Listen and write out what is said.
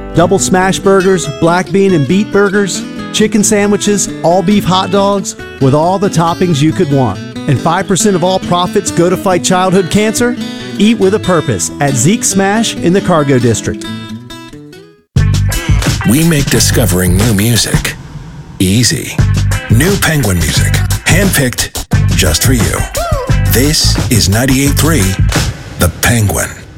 double smash burgers, black bean and beet burgers, chicken sandwiches, all beef hot dogs, with all the toppings you could want. And 5% of all profits go to fight childhood cancer? Eat with a purpose at Zeke Smash in the Cargo District. We make discovering new music easy. New Penguin music, handpicked just for you. This is 98.3 The Penguin.